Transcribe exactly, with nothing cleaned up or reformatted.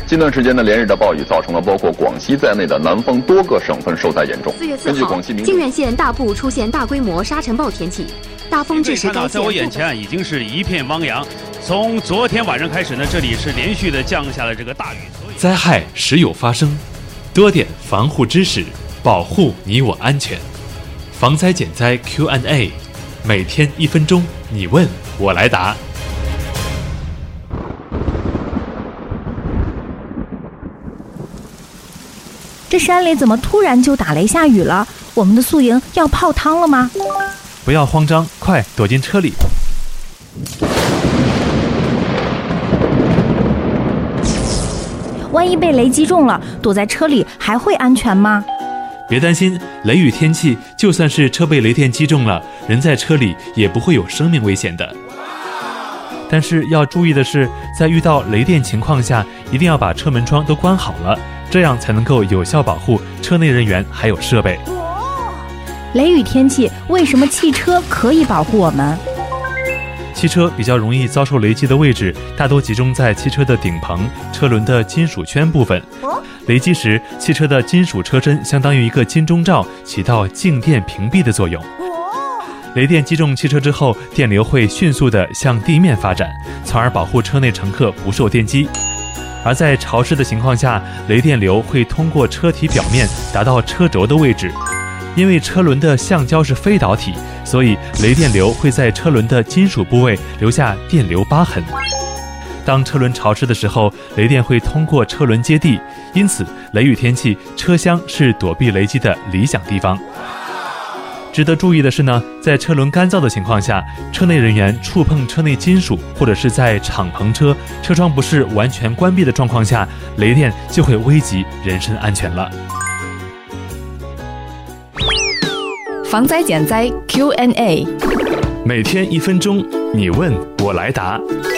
近段时间的连日的暴雨造成了包括广西在内的南方多个省份受灾严重。 四月四号，靖远县大部出现大规模沙尘暴天气，大风致使该县。 在我眼前已经是一片汪洋。从昨天晚上开始呢，这里是连续的降下了这个大雨。 灾害时有发生，多点防护知识，保护你我安全。防灾减灾 Q and A， 每天一分钟，你问我来答。 这山里怎么突然就打雷下雨了？我们的宿营要泡汤了吗？ 不要慌张，快躲进车里。 万一被雷击中了，躲在车里还会安全吗？ 别担心，雷雨天气，就算是车被雷电击中了，人在车里也不会有生命危险的。但是要注意的是，在遇到雷电情况下，一定要把车门窗都关好了，这样才能够有效保护车内人员还有设备。 雷雨天气，为什么汽车可以保护我们？ 汽车比较容易遭受雷击的位置，大多集中在汽车的顶棚、车轮的金属圈部分。雷击时，汽车的金属车身相当于一个金钟罩，起到静电屏蔽的作用。雷电击中汽车之后，电流会迅速地向地面发展，从而保护车内乘客不受电击。而在潮湿的情况下，雷电流会通过车体表面达到车轴的位置。因为车轮的橡胶是非导体，所以雷电流会在车轮的金属部位留下电流疤痕。当车轮潮湿的时候，雷电会通过车轮接地，因此雷雨天气，车厢是躲避雷击的理想地方。值得注意的是呢，在车轮干燥的情况下，车内人员触碰车内金属，或者是在敞篷车车窗不是完全关闭的状况下，雷电就会危及人身安全了。 防灾减灾 Q and A， 每天一分钟，你问我来答。